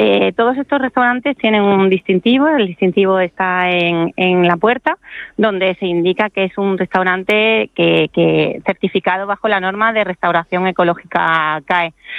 Todos estos restaurantes tienen un distintivo. El distintivo está en la puerta, donde se indica que es un restaurante que certificado bajo la norma de restauración ecológica CAE.